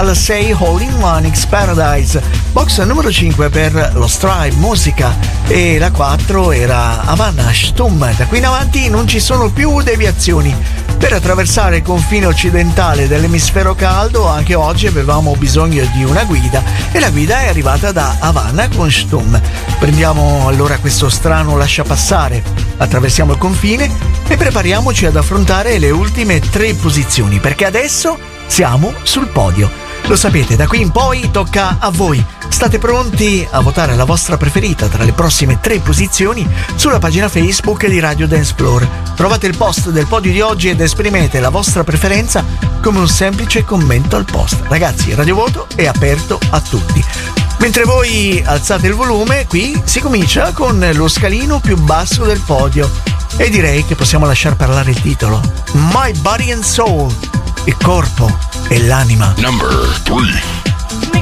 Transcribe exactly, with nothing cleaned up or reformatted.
alla sei All in One X Paradise, box numero cinque per lo Strive Musica e la quattro era Havana Stum. Da qui in avanti non ci sono più deviazioni. Per attraversare il confine occidentale dell'emisfero caldo anche oggi avevamo bisogno di una guida e la guida è arrivata da Havana con Stum. Prendiamo allora questo strano lasciapassare, attraversiamo il confine e prepariamoci ad affrontare le ultime tre posizioni, perché adesso siamo sul podio. Lo sapete, da qui in poi tocca a voi. State pronti a votare la vostra preferita tra le prossime tre posizioni sulla pagina Facebook di Radio Dance Floor. Trovate il post del podio di oggi ed esprimete la vostra preferenza come un semplice commento al post. Ragazzi, Radio Voto è aperto a tutti. Mentre voi alzate il volume, qui si comincia con lo scalino più basso del podio. E direi che possiamo lasciar parlare il titolo. My Body and Soul, il corpo e l'anima. Number three.